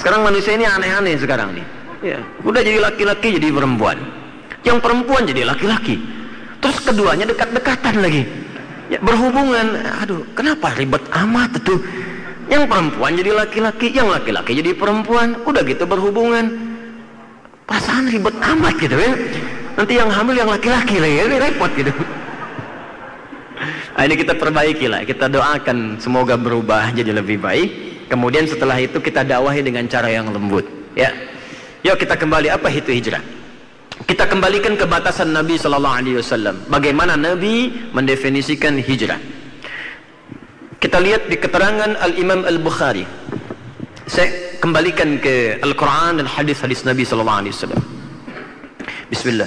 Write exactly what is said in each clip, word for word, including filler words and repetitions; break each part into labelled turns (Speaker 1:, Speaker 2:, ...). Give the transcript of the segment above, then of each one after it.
Speaker 1: Sekarang manusia ini aneh-aneh sekarang nih. Ya, udah jadi laki-laki jadi perempuan. Yang perempuan jadi laki-laki. Terus keduanya dekat-dekatan lagi. Ya, berhubungan. Aduh, kenapa ribet amat itu? Yang perempuan jadi laki-laki, yang laki-laki jadi perempuan. Udah gitu berhubungan. Perasaan ribet amat gitu ya. Nanti yang hamil yang laki-laki lagi, ini repot gitu. Nah, ini kita perbaiki lah, kita doakan semoga berubah jadi lebih baik. Kemudian setelah itu kita dakwahi dengan cara yang lembut. Ya, yuk kita kembali, apa itu hijrah? Kita kembalikan ke batasan Nabi Sallallahu Alaihi Wasallam. Bagaimana Nabi mendefinisikan hijrah? Kita lihat di keterangan Al Imam Al Bukhari. Saya kembalikan ke Al Quran dan hadis-hadis Nabi Sallallahu Alaihi Wasallam. Bismillah.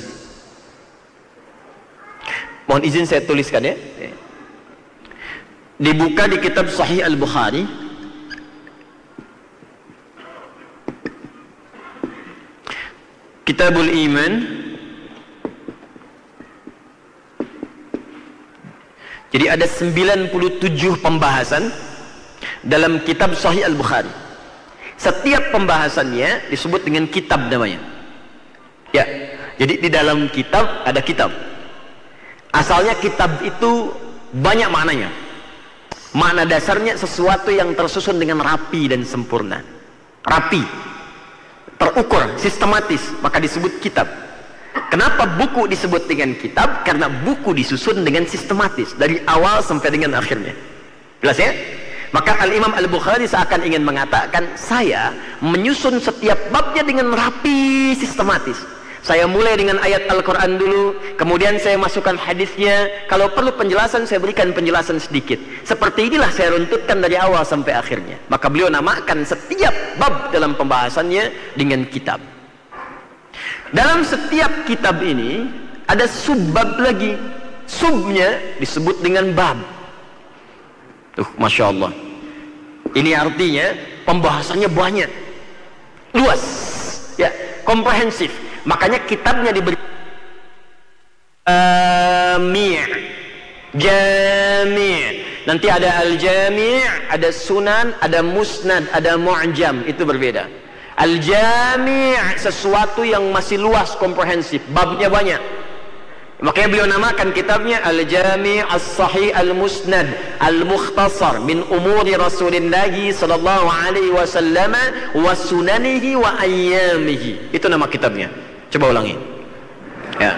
Speaker 1: Mohon izin saya tuliskan ya. Dibuka di kitab Sahih Al Bukhari. Kitabul Iman. Jadi ada sembilan puluh tujuh pembahasan dalam kitab Sahih Al Bukhari. Setiap pembahasannya disebut dengan kitab namanya. Ya, jadi di dalam kitab ada kitab. Asalnya kitab itu banyak maknanya. Makna dasarnya sesuatu yang tersusun dengan rapi dan sempurna. Rapi, terukur, sistematis, maka disebut kitab. Kenapa buku disebut dengan kitab? Karena buku disusun dengan sistematis dari awal sampai dengan akhirnya. Jelas ya? Maka Al-Imam Al-Bukhari seakan ingin mengatakan, saya menyusun setiap babnya dengan rapi, sistematis. Saya mulai dengan ayat Al-Quran dulu, kemudian saya masukkan hadisnya. Kalau perlu penjelasan, saya berikan penjelasan sedikit. Seperti inilah saya runtutkan dari awal sampai akhirnya. Maka beliau namakan setiap bab dalam pembahasannya dengan kitab. Dalam setiap kitab ini ada subbab lagi. Subnya disebut dengan bab. Tuh, Masya Allah. Ini artinya pembahasannya banyak, luas, ya, komprehensif. Makanya kitabnya diberi Jami', Jami'. Nanti ada Al-Jami', ada Sunan, ada Musnad, ada Mu'jam. Itu berbeda. Al-Jami' sesuatu yang masih luas, komprehensif, babnya banyak. Makanya beliau namakan kitabnya Al-Jami' As-Sahih Al-Musnad Al-Mukhtasar min umuri Rasulillahi sallallahu alaihi wasallam wa sunanihi wa ayyamihi. Itu nama kitabnya. Coba ulangi. Ya.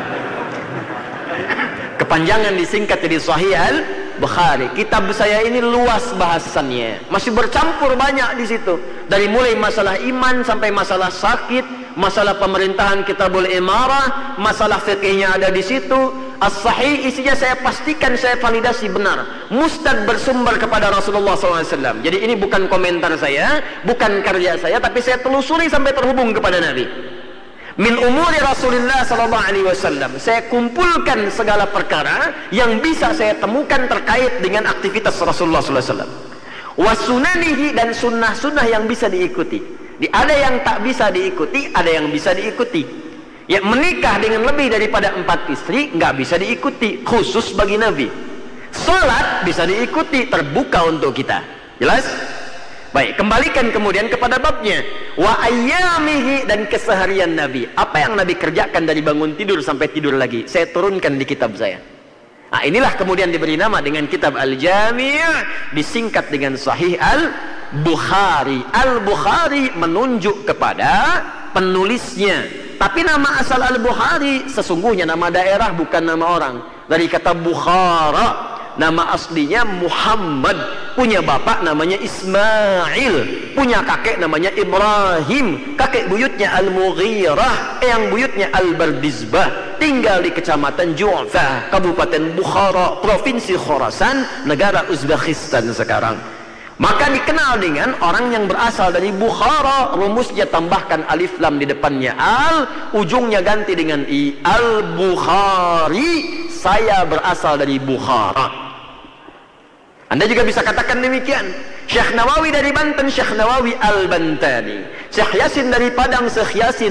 Speaker 1: Kepanjangan disingkat jadi Sahih Al-Bukhari. Kitab saya ini luas bahasannya. Masih bercampur banyak di situ. Dari mulai masalah iman sampai masalah sakit, masalah pemerintahan kitabul imarah, masalah fikihnya ada di situ. As-Sahih isinya saya pastikan, saya validasi benar. Musnad bersumber kepada Rasulullah sallallahu alaihi wasallam. Jadi ini bukan komentar saya, bukan karya saya, tapi saya telusuri sampai terhubung kepada Nabi. Min umuri Rasulullah sallallahu alaihi wasallam. Saya kumpulkan segala perkara yang bisa saya temukan terkait dengan aktivitas Rasulullah sallallahu alaihi wasallam. Wasunanihi, dan sunnah-sunnah yang bisa diikuti. Di, ada yang tak bisa diikuti, ada yang bisa diikuti. Ya, menikah dengan lebih daripada empat istri nggak bisa diikuti, khusus bagi Nabi. Salat bisa diikuti, terbuka untuk kita. Jelas? Baik, kembalikan kemudian kepada babnya. Wa ayyamihi, dan keseharian Nabi. Apa yang Nabi kerjakan dari bangun tidur sampai tidur lagi, saya turunkan di kitab saya. Nah, inilah kemudian diberi nama dengan kitab Al-Jami', disingkat dengan Sahih Al-Bukhari. Al-Bukhari menunjuk kepada penulisnya. Tapi nama asal Al-Bukhari sesungguhnya nama daerah, bukan nama orang. Dari kata Bukhara. Nama aslinya Muhammad. Punya bapak namanya Ismail, punya kakek namanya Ibrahim, kakek buyutnya Al-Mughirah, eyang buyutnya Al-Bardizbah. Tinggal di kecamatan Ju'fa, Kabupaten Bukhara, Provinsi Khorasan, negara Uzbekistan sekarang. Maka dikenal dengan orang yang berasal dari Bukhara. Rumusnya tambahkan alif lam di depannya al, ujungnya ganti dengan i. Al-Bukhari, saya berasal dari Bukhara. Anda juga bisa katakan demikian. Syekh Nawawi dari Banten, Syekh Nawawi Al-Bantani. Syekh Yasin dari Padang, Syekh Yasin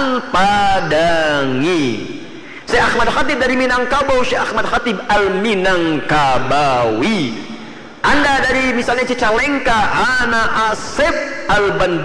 Speaker 1: Al-Padangi. Syekh Ahmad Khatib dari Minangkabau, Syekh Ahmad Khatib Al-Minangkabawi. Anda dari misalnya Cicalengka, Ana Asep Al-Bandung.